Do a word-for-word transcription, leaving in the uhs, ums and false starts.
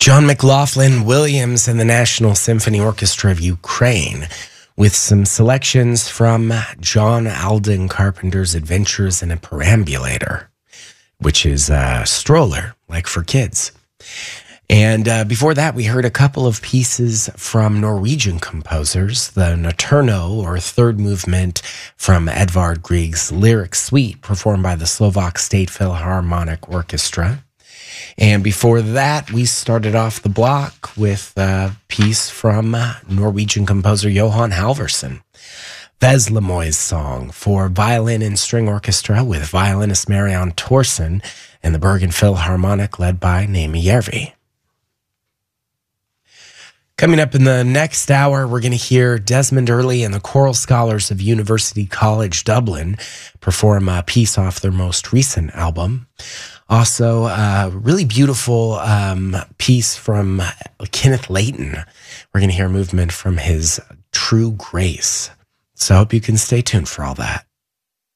John McLaughlin Williams and the National Symphony Orchestra of Ukraine with some selections from John Alden Carpenter's Adventures in a Perambulator, which is a stroller, like for kids. And uh, before that, we heard a couple of pieces from Norwegian composers, the Nocturno, or third movement from Edvard Grieg's Lyric Suite, performed by the Slovak State Philharmonic Orchestra. And before that, we started off the block with a piece from Norwegian composer Johan Halvorsen, Veslemoy's Song, for violin and string orchestra with violinist Marianne Thorsen and the Bergen Philharmonic led by Naomi Järvi. Coming up in the next hour, we're going to hear Desmond Earley and the Choral Scholars of University College Dublin perform a piece off their most recent album. Also, a really beautiful um, piece from Kenneth Layton. We're going to hear a movement from his True Grace. So I hope you can stay tuned for all that.